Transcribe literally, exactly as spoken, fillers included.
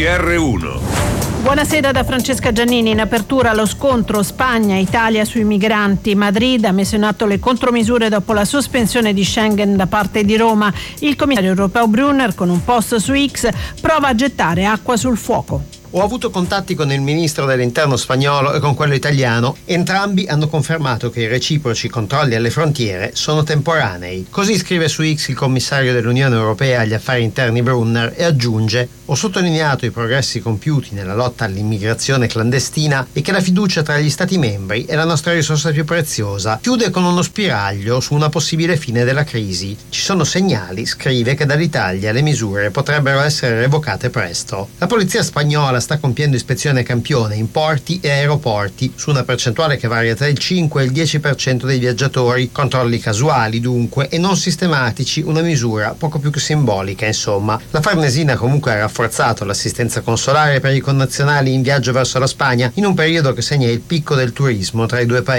R uno. Buonasera da Francesca Giannini. In apertura lo scontro Spagna-Italia sui migranti. Madrid ha messo in atto le contromisure dopo la sospensione di Schengen da parte di Roma. Il commissario europeo Brunner, con un post su X, prova a gettare acqua sul fuoco. Ho avuto contatti con il ministro dell'interno spagnolo e con quello italiano. Entrambi hanno confermato che i reciproci controlli alle frontiere sono temporanei. Così scrive su X il commissario dell'Unione Europea agli affari interni Brunner e aggiunge: ho sottolineato i progressi compiuti nella lotta all'immigrazione clandestina e che la fiducia tra gli Stati membri è la nostra risorsa più preziosa. Chiude con uno spiraglio su una possibile fine della crisi. Ci sono segnali, scrive, che dall'Italia le misure potrebbero essere revocate presto. La polizia spagnola sta compiendo ispezione campione in porti e aeroporti su una percentuale che varia tra il cinque e il dieci per cento dei viaggiatori. Controlli casuali dunque e non sistematici, una misura poco più che simbolica insomma. La Farnesina comunque ha rafforzato l'assistenza consolare per i connazionali in viaggio verso la Spagna in un periodo che segna il picco del turismo tra i due paesi.